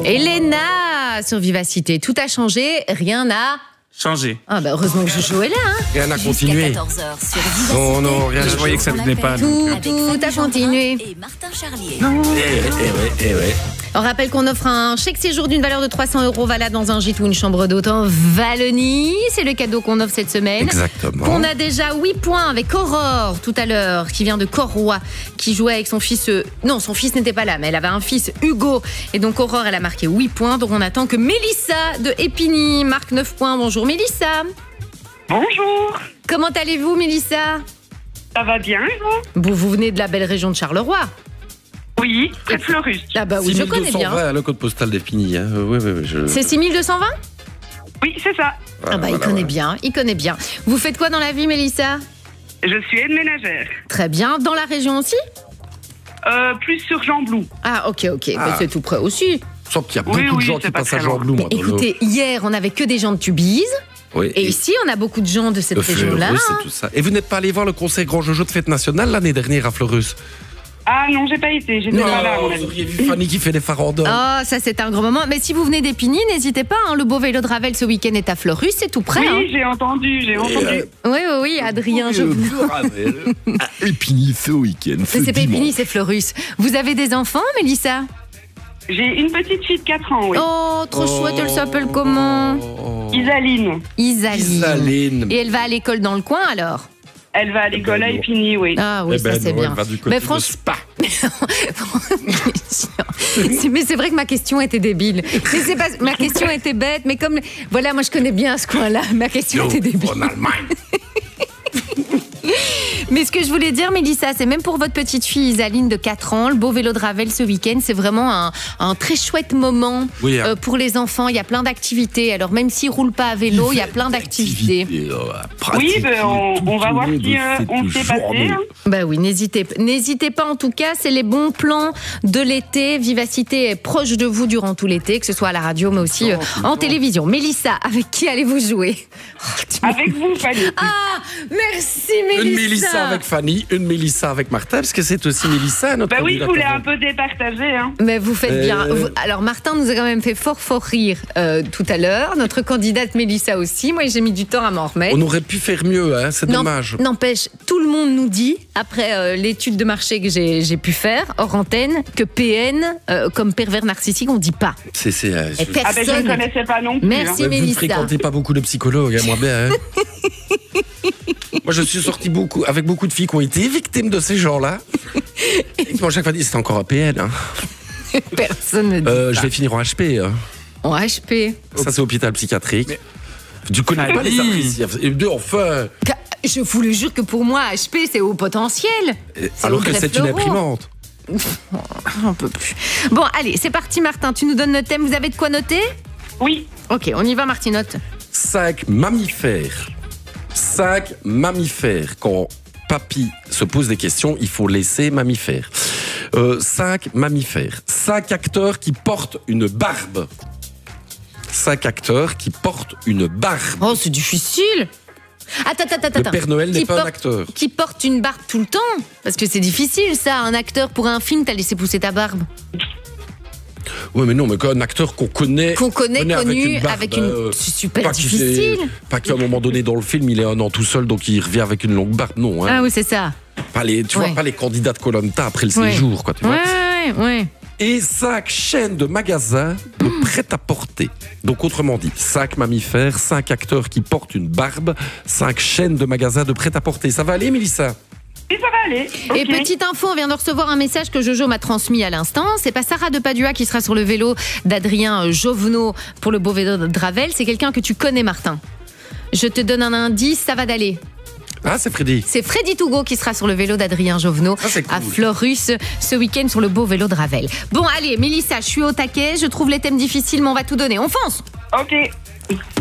Elena sur Vivacité. Tout a changé, rien n'a changé. Ah bah heureusement que Jojo est là. Hein. Rien n'a continué. Non, non, rien. Je voyais que ça tenait pas. Tout a continué. Et Martin Charlier. Eh ouais. On rappelle qu'on offre un chèque séjour d'une valeur de 300 € valable dans un gîte ou une chambre d'hôte en Wallonie. C'est le cadeau qu'on offre cette semaine. Exactement. On a déjà 8 points avec Aurore tout à l'heure, qui vient de Corroy, qui jouait avec son fils. Non, son fils n'était pas là, mais elle avait un fils, Hugo. Et donc Aurore, elle a marqué 8 points. Donc on attend que Mélissa de Épigny marque 9 points. Bonjour Mélissa. Bonjour. Comment allez-vous Mélissa? Ça va bien, vous? Vous venez de la belle région de Charleroi. Oui, près de Fleurus. Ah bah oui, je connais bien. 6220, le code postal d'Épigny. Hein. Oui, C'est 6220? Oui, c'est ça. Il connaît bien, il connaît bien. Vous faites quoi dans la vie, Mélissa? Je suis aide-ménagère. Très bien. Dans la région aussi? Plus sur Jean-Blou. Ah, ok. Mais c'est tout près aussi. Sauf qu'il y a beaucoup de gens qui passent à Jean-Blou. Écoutez, hier, on n'avait que des gens de Tubize. Oui, et ici, on a beaucoup de gens de cette région-là. C'est tout ça. Et vous n'êtes pas allé voir le concert Grand Jojo de Fête Nationale l'année dernière à Fleurus? Ah non, j'ai pas été. J'étais pas là. Vous auriez vu Fanny qui fait des farandons. Oh, ça c'est un grand moment. Mais si vous venez d'Épigny, n'hésitez pas. Hein, le beau vélo de Ravel ce week-end est à Fleurus, c'est tout près. Oui, hein. j'ai entendu. Oui, Adrien. À Épigny ce week-end. Mais c'est pas Épigny, c'est Fleurus. Vous avez des enfants, Mélissa? J'ai une petite fille de 4 ans, oui. Oh, trop chouette, elle s'appelle comment? Isaline. Et elle va à l'école dans le coin alors? Elle va à l'école à Épigny, oui. Ah oui, ça c'est bien. Elle va du côté de Spa. Mais c'est vrai que ma question était débile. Ma question était bête, mais comme voilà, moi je connais bien ce coin-là. Ma question était débile. En Allemagne. Mais ce que je voulais dire, Mélissa, c'est même pour votre petite fille Isaline de 4 ans, le beau vélo de Ravel ce week-end, c'est vraiment un très chouette moment pour les enfants. Il y a plein d'activités. Alors même s'ils ne roulent pas à vélo, il y a plein d'activités. Oui, on va voir si on s'est passé. Bah oui, n'hésitez pas en tout cas, c'est les bons plans de l'été. Vivacité est proche de vous durant tout l'été, que ce soit à la radio mais aussi en télévision. Mélissa, avec qui allez-vous jouer? Avec vous, Fanny. Ah, merci Mélissa. Une Mélissa avec Fanny, une Mélissa avec Martin, parce que c'est aussi Mélissa notre Bah oui, je voulais un peu départager. Hein. Mais vous faites bien. Alors Martin nous a quand même fait fort rire tout à l'heure. Notre candidate Mélissa aussi. Moi j'ai mis du temps à m'en remettre. On aurait pu faire mieux, hein, c'est dommage. N'empêche, tout le monde nous dit, après l'étude de marché que j'ai pu faire, hors antenne, que PN, comme pervers narcissique, on dit pas. C'est personne... Ah ben je ne connaissais pas non plus. Merci Mélissa. Vous ne fréquentez pas beaucoup de psychologues, hein, moi bien. Hein. Moi, je suis sorti avec beaucoup de filles qui ont été victimes de ces gens-là. Et qui m'ont chaque fois dit, c'est encore un PN. Hein. Personne ne dit ça. Je vais finir en HP. Hein. En HP. Ça, c'est hôpital psychiatrique. Tu connais pas les appréciés. Enfin. Je vous le jure que pour moi, HP, c'est au potentiel. Alors que c'est une imprimante. J'en peux plus. Bon, allez, c'est parti, Martin. Tu nous donnes notre thème. Vous avez de quoi noter? Oui. Ok, on y va, Martinote. 5 mammifères. 5 mammifères. Quand papy se pose des questions, il faut laisser mammifères. 5 mammifères. 5 acteurs qui portent une barbe. 5 acteurs qui portent une barbe. Oh, c'est difficile. Attends. Le Père Noël n'est pas un acteur. Qui porte une barbe tout le temps? Parce que c'est difficile, ça. Un acteur pour un film, t'as laissé pousser ta barbe. Oui, mais non, mais un acteur qu'on connaît. Connu avec une. C'est super difficile. Pas qu'à un moment donné dans le film, il est un an tout seul, donc il revient avec une longue barbe, non. Hein. Ah oui, c'est ça. Tu vois, pas les candidats de Koh-Lanta après le séjour, quoi, tu vois. Ouais. Et 5 chaînes de magasins de prêt-à-porter. Donc, autrement dit, 5 mammifères, 5 acteurs qui portent une barbe, 5 chaînes de magasins de prêt-à-porter. Ça va aller, Mélissa? Et ça va aller. Et petite info, on vient de recevoir un message que Jojo m'a transmis à l'instant. C'est pas Sarah de Padua qui sera sur le vélo d'Adrien Jovenot pour le beau vélo de Ravel. C'est quelqu'un que tu connais, Martin. Je te donne un indice, ça va d'aller. Ah, c'est Freddy. C'est Freddy Tougo qui sera sur le vélo d'Adrien Jovenot à Fleurus ce week-end sur le beau vélo de Ravel. Bon, allez, Mélissa, je suis au taquet. Je trouve les thèmes difficiles, mais on va tout donner. On fonce. Ok.